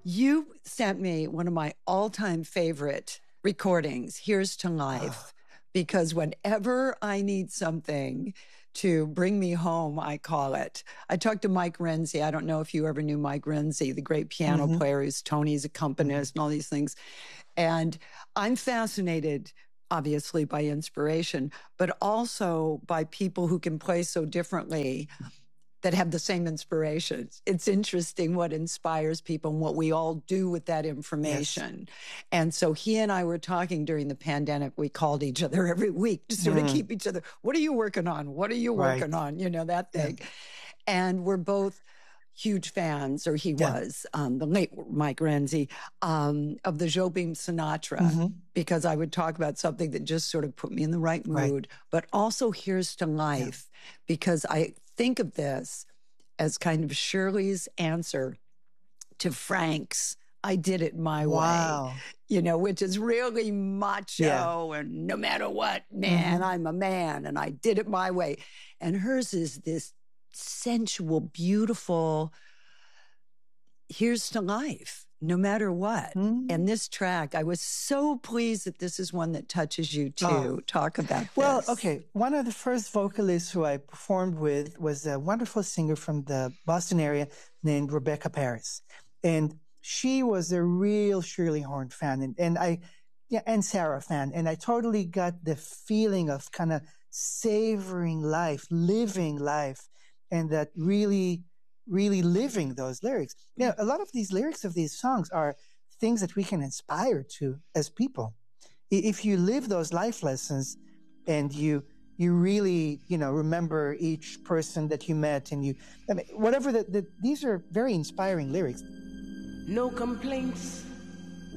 You sent me one of my all-time favorite recordings, Here's to Life, because whenever I need something to bring me home, I call it. I talked to Mike Renzi. I don't know if you ever knew Mike Renzi, the great piano player who's Tony's accompanist and all these things. And I'm fascinated, obviously, by inspiration, but also by people who can play so differently that have the same inspirations. It's interesting what inspires people and what we all do with that information. Yes. And so he and I were talking during the pandemic. We called each other every week to sort of keep each other. What are you working on? What are you working on? You know, that thing. Yeah. And we're both huge fans, or he was, the late Mike Renzi, of the Jobim Sinatra, because I would talk about something that just sort of put me in the right mood, but also Here's to Life, because I think of this as kind of Shirley's answer to Frank's I Did It My Way, you know, which is really macho and no matter what, man, I'm a man and I did it my way. And hers is this sensual, beautiful, here's to life, no matter what. And this track, I was so pleased that this is one that touches you too. Talk about this. Well, okay. One of the first vocalists who I performed with was a wonderful singer from the Boston area named Rebecca Paris. And she was a real Shirley Horn fan and Sarah fan. And I totally got the feeling of kind of savoring life, living life, and that really living those lyrics. You know, a lot of these lyrics of these songs are things that we can aspire to as people. If you live those life lessons and you really, you know, remember each person that you met and these are very inspiring lyrics. No complaints,